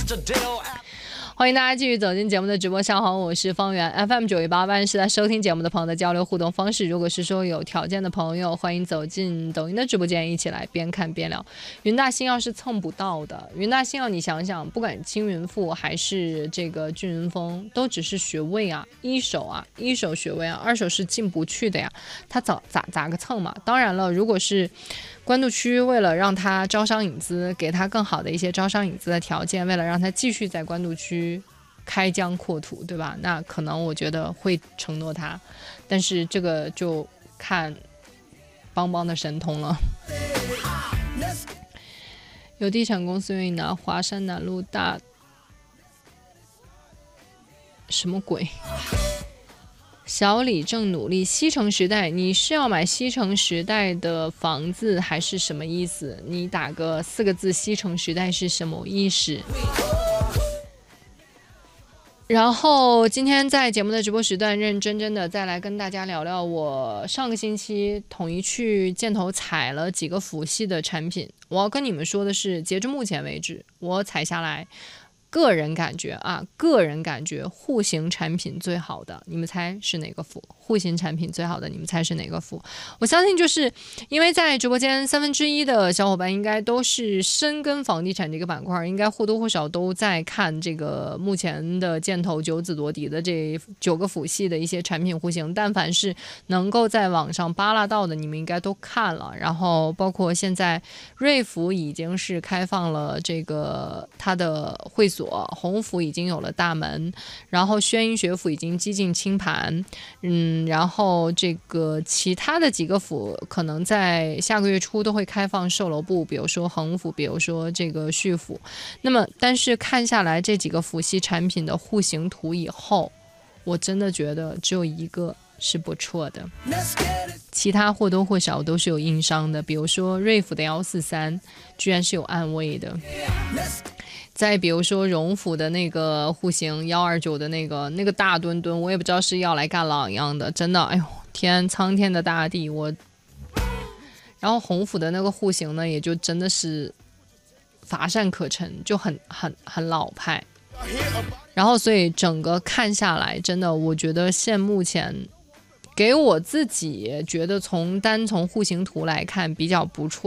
欢迎大家继续走进节目的直播上好，我是方圆 FM918万是在收听节目的朋友的交流互动方式。如果是说有条件的朋友，欢迎走进抖音的直播间，一起来边看边聊。云大星耀是蹭不到的，云大星耀你想想，不管青云赋还是这个俊云峰，都只是学位啊，一手学位啊，二手是进不去的呀，他咋个蹭嘛？当然了，如果是关渡区为了让他招商引资，给他更好的一些招商引资的条件，为了让他继续在关渡区开疆扩土，对吧？那可能我觉得会承诺他，但是这个就看邦邦的神通了。有地产公司愿意拿华山南路大什么鬼？小李正努力，西城时代，你是要买西城时代的房子还是什么意思？你打个4个字，西城时代是什么意思？然后今天在节目的直播时段，认真的再来跟大家聊聊我上个星期统一去箭头采了几个辅系的产品。我要跟你们说的是，截至目前为止，我采下来个人感觉户型产品最好的，你们猜是哪个府？户型产品最好的，你们猜是哪个府？我相信就是因为在直播间1/3的小伙伴应该都是深耕房地产这个板块，应该或多或少都在看这个目前的箭头9子夺嫡的这9个府系的一些产品户型，但凡是能够在网上扒拉到的，你们应该都看了。然后包括现在瑞府已经是开放了这个它的会所，鸿府已经有了大门，然后宣英学府已经几近清盘，然后这个其他的几个府可能在下个月初都会开放售楼部，比如说恒府，比如说这个旭府。那么但是看下来这几个府系产品的户型图以后，我真的觉得只有一个是不错的，其他或多或少都是有硬伤的，比如说瑞府的143居然是有暗位的，再比如说荣府的那个户型129的那个大墩墩，我也不知道是要来干朗一样的，真的，哎呦天，苍天的大地，然后鸿府的那个户型呢，也就真的是乏善可陈，就很老派。然后所以整个看下来，真的我觉得现目前给我自己觉得单从户型图来看比较不错